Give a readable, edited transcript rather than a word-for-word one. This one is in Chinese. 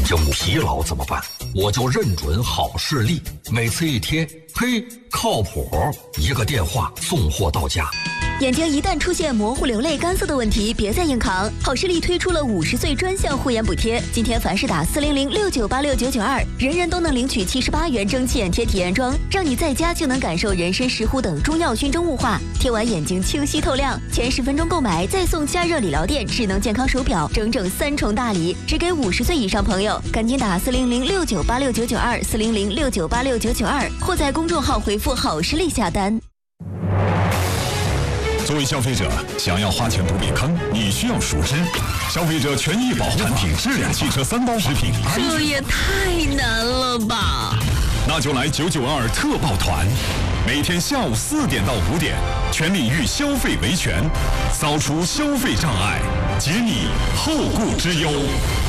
睛疲劳怎么办？我就认准好视力，每次一贴，嘿，靠谱，一个电话送货到家。 眼睛一旦出现模糊、流泪、干涩的问题，别再硬扛。好视力推出了50岁专项护眼补贴，今天凡是打40069869992，人人都能领取78元蒸汽眼贴体验装，让你在家就能感受人参、石斛等中药熏蒸雾化，贴完眼睛清晰透亮。前10分钟购买再送加热理疗垫、智能健康手表，整整3重大礼，只给50岁以上朋友。赶紧打400698699240069869992，或在公众号回复好视力下单。 作为消费者，想要花钱不避坑，你需要熟知消费者权益保护产品质量汽车3包食品。 这也太难了吧！ 那就来992特报团，每天下午4点到5点，全领域消费维权，扫除消费障碍，解你后顾之忧。